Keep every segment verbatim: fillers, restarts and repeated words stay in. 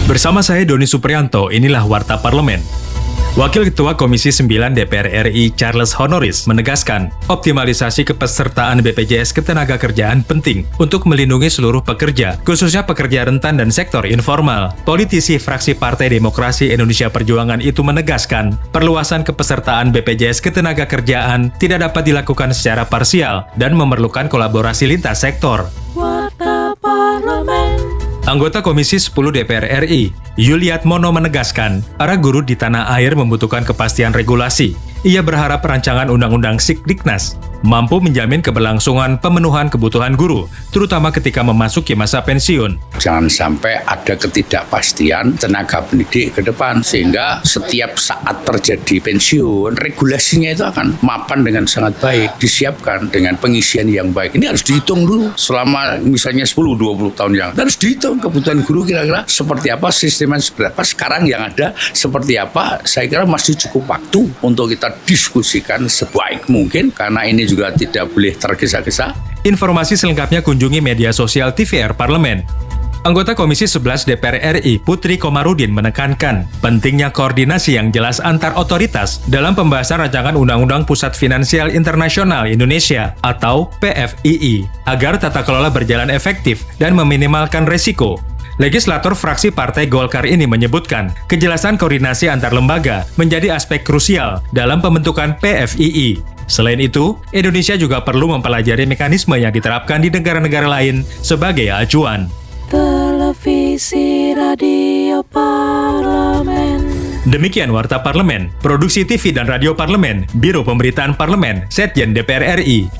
Bersama saya Doni Supriyanto, inilah Warta Parlemen. Wakil Ketua Komisi sembilan D P R R I Charles Honoris menegaskan, optimalisasi kepesertaan B P J S Ketenagakerjaan penting untuk melindungi seluruh pekerja, khususnya pekerja rentan dan sektor informal. Politisi fraksi Partai Demokrasi Indonesia Perjuangan itu menegaskan, perluasan kepesertaan B P J S Ketenagakerjaan tidak dapat dilakukan secara parsial dan memerlukan kolaborasi lintas sektor. Warta Parlemen. Anggota Komisi sepuluh D P R R I, Yuliatmono menegaskan, para guru di tanah air membutuhkan kepastian regulasi. Ia berharap rancangan Undang-Undang Sikdiknas mampu menjamin keberlangsungan pemenuhan kebutuhan guru, terutama ketika memasuki masa pensiun. Jangan sampai ada ketidakpastian tenaga pendidik ke depan, sehingga setiap saat terjadi pensiun, regulasinya itu akan mapan dengan sangat baik, disiapkan dengan pengisian yang baik. Ini harus dihitung dulu, selama misalnya sepuluh dua puluh tahun yang harus dihitung kebutuhan guru kira-kira seperti apa, sistemnya seperti apa, sekarang yang ada seperti apa. Saya kira masih cukup waktu untuk kita diskusikan sebaik mungkin, karena ini juga tidak boleh tergesa-gesa. Informasi selengkapnya kunjungi media sosial T V R Parlemen. Anggota Komisi sebelas D P R R I Putri Komarudin menekankan pentingnya koordinasi yang jelas antar otoritas dalam pembahasan rancangan Undang-Undang Pusat Finansial Internasional Indonesia atau P F I I agar tata kelola berjalan efektif dan meminimalkan resiko. Legislator fraksi Partai Golkar ini menyebutkan, kejelasan koordinasi antar lembaga menjadi aspek krusial dalam pembentukan P F I I. Selain itu, Indonesia juga perlu mempelajari mekanisme yang diterapkan di negara-negara lain sebagai acuan. Televisi Radio Parlemen. Demikian Warta Parlemen, Produksi T V dan Radio Parlemen, Biro Pemberitaan Parlemen, Setjen D P R R I.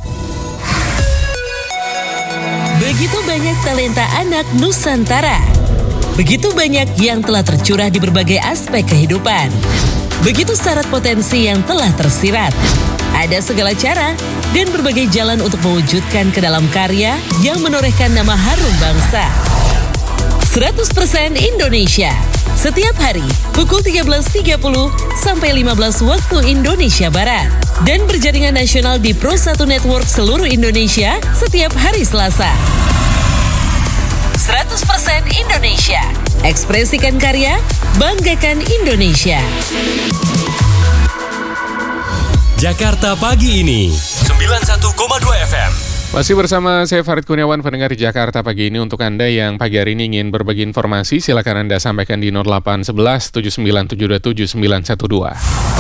Begitu banyak talenta anak Nusantara. Begitu banyak yang telah tercurah di berbagai aspek kehidupan. Begitu syarat potensi yang telah tersirat. Ada segala cara dan berbagai jalan untuk mewujudkan ke dalam karya yang menorehkan nama harum bangsa. seratus persen Indonesia. Setiap hari pukul tiga belas tiga puluh sampai lima belas waktu Indonesia Barat. Dan berjaringan nasional di Pro satu Network seluruh Indonesia setiap hari Selasa. seratus persen Indonesia. Ekspresikan karya, banggakan Indonesia. Jakarta Pagi ini sembilan puluh satu koma dua F M. Masih bersama saya Farid Kurniawan, pendengar di Jakarta Pagi ini. Untuk Anda yang pagi hari ini ingin berbagi informasi, silakan Anda sampaikan di nol delapan satu satu tujuh sembilan tujuh dua tujuh sembilan satu dua.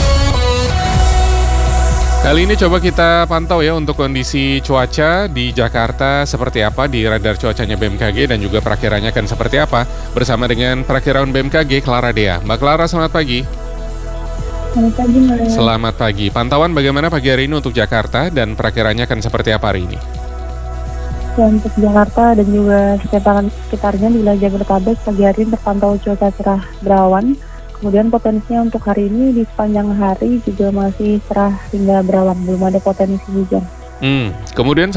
Kali ini coba kita pantau ya untuk kondisi cuaca di Jakarta seperti apa di radar cuacanya B M K G dan juga perakirannya akan seperti apa bersama dengan perakiraan B M K G Clara Dea. Mbak Clara, selamat pagi. Selamat pagi, Mbak. Selamat pagi. Pantauan bagaimana pagi hari ini untuk Jakarta dan perakirannya akan seperti apa hari ini? Ya, untuk Jakarta dan juga sekitar sekitarnya di wilayah Jabodetabek pagi hari ini terpantau cuaca cerah berawan. Kemudian potensinya untuk hari ini di sepanjang hari juga masih cerah hingga berawan, belum ada potensi hujan. Hmm. Kemudian